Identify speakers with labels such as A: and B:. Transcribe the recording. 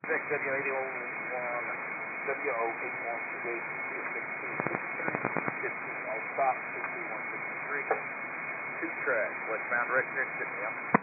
A: XW801, WO8128, 16, I'll stop, 22153. 2 track, westbound direction, sit me up.